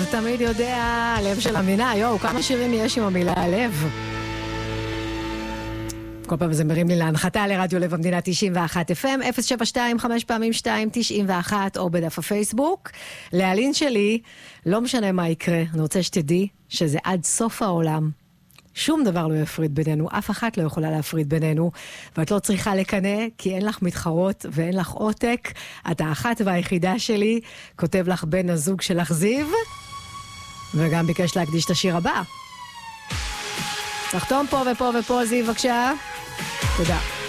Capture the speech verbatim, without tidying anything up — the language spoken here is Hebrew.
תמיד יודע, הלב של המדינה. יואו, כמה שירים יש עם המילה הלב. כל פעם זה מרים לי להנחתה לרדיו לב המדינה תשעים ואחת אף אם, אפס שבע שתיים חמש פעמים שתיים תשעים ואחת, או בדף הפייסבוק. להלין שלי, לא משנה מה יקרה, אני רוצה שתדעי שזה עד סוף העולם. שום דבר לא יפריד בינינו, אף אחת לא יכולה להפריד בינינו, ואת לא צריכה לקנא, כי אין לך מתחרות ואין לך עותק. את האחת והיחידה שלי, כותב לך בן הזוג שלך זיו, וגם ביקש להקדיש את השיר הבא. לחתום פה ופה ופה, זיו, בבקשה. תודה.